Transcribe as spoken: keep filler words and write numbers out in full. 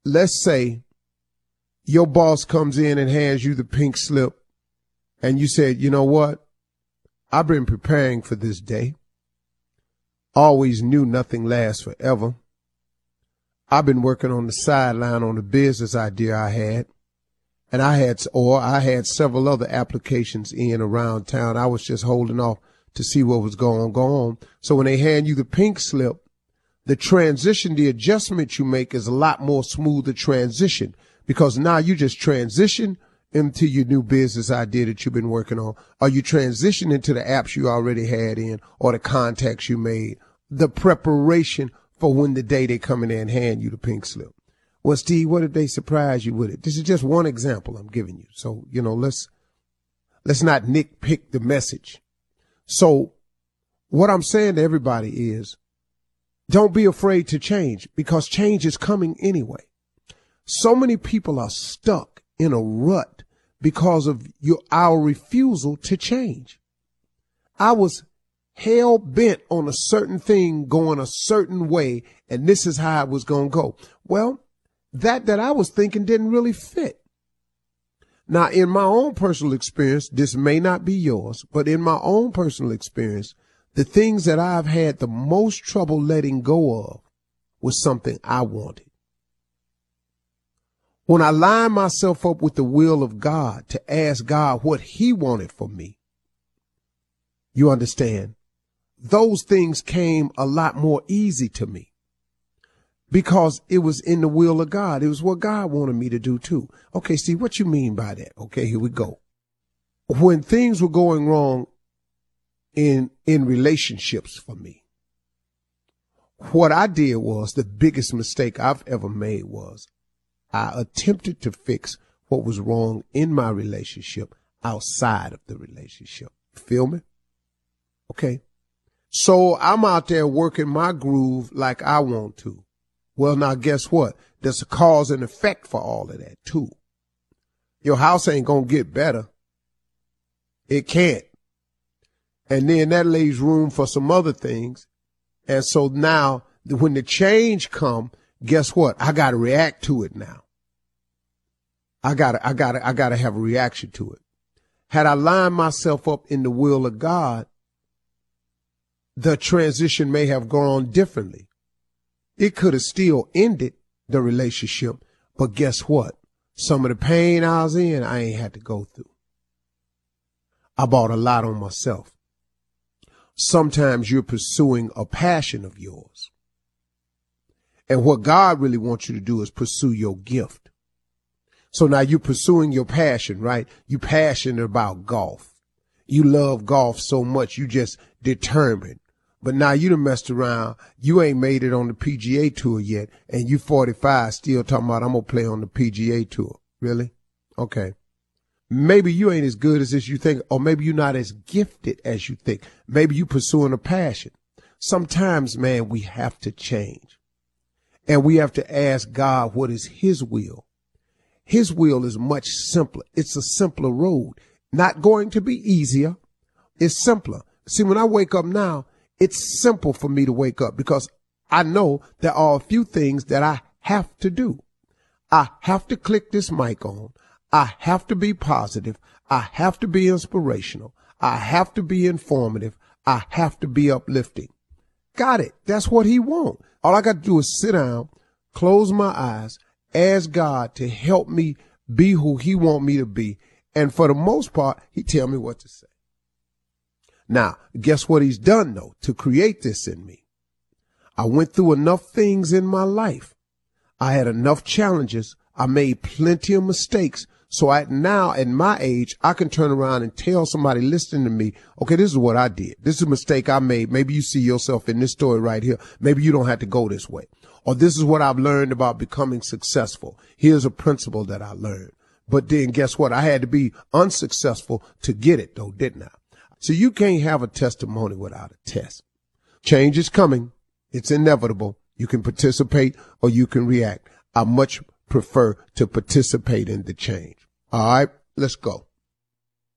let's say your boss comes in and hands you the pink slip and you said, you know what? I've been preparing for this day. Always knew nothing lasts forever. I've been working on the sideline on the business idea I had. And I had, or I had several other applications in around town. I was just holding off to see what was going to go on. So when they hand you the pink slip, the transition, the adjustment you make is a lot more smoother transition, because now you just transition into your new business idea that you've been working on, or you transition into the apps you already had in, or the contacts you made, the preparation for when the day they come in there and hand you the pink slip. Well, Steve, what if they surprise you with it? This is just one example I'm giving you. So, you know, let's, let's not nitpick the message. So what I'm saying to everybody is, don't be afraid to change, because change is coming anyway. So many people are stuck in a rut because of your, our refusal to change. I was hell bent on a certain thing going a certain way, and this is how it was going to go. Well, that that I was thinking didn't really fit. Now, in my own personal experience, this may not be yours, but in my own personal experience, the things that I've had the most trouble letting go of was something I wanted. When I lined myself up with the will of God to ask God what he wanted for me, you understand, those things came a lot more easy to me, because it was in the will of God. It was what God wanted me to do too. Okay, see, what you mean by that? Okay, here we go. When things were going wrong in, in relationships for me, what I did was, the biggest mistake I've ever made was, I attempted to fix what was wrong in my relationship outside of the relationship. Feel me? Okay. So I'm out there working my groove like I want to. Well, now guess what? There's a cause and effect for all of that too. Your house ain't gonna get better. It can't. And then that leaves room for some other things. And so now when the change come, guess what? I got to react to it now. I got to, I got to, I got to have a reaction to it. Had I lined myself up in the will of God, the transition may have gone differently. It could have still ended the relationship, but guess what? Some of the pain I was in, I ain't had to go through. I bought a lot on myself. Sometimes you're pursuing a passion of yours. And what God really wants you to do is pursue your gift. So now you're pursuing your passion, right? You're passionate about golf. You love golf so much, you just determined. But now you done messed around. You ain't made it on the P G A Tour yet, and you forty-five still talking about, I'm going to play on the P G A Tour. Really? Okay. Maybe you ain't as good as this you think, or maybe you're not as gifted as you think. Maybe you pursuing a passion. Sometimes, man, we have to change. And we have to ask God what is his will. His will is much simpler. It's a simpler road. Not going to be easier. It's simpler. See, when I wake up now, it's simple for me to wake up because I know there are a few things that I have to do. I have to click this mic on. I have to be positive. I have to be inspirational. I have to be informative. I have to be uplifting. Got it. That's what he wants. All I got to do is sit down, close my eyes, ask God to help me be who he want me to be. And for the most part, he tell me what to say. Now, guess what he's done, though, to create this in me? I went through enough things in my life. I had enough challenges. I made plenty of mistakes. So I, now at my age, I can turn around and tell somebody listening to me, okay, this is what I did. This is a mistake I made. Maybe you see yourself in this story right here. Maybe you don't have to go this way. Or this is what I've learned about becoming successful. Here's a principle that I learned. But then guess what? I had to be unsuccessful to get it, though, didn't I? So you can't have a testimony without a test. Change is coming. It's inevitable. You can participate or you can react. I much prefer to participate in the change. All right, let's go.